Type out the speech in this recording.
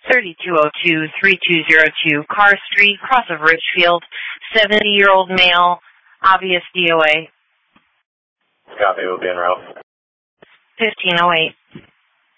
3202-3202 Carr Street, cross of Richfield, 70-year-old male, obvious DOA. Copy, we'll be en route. 1508.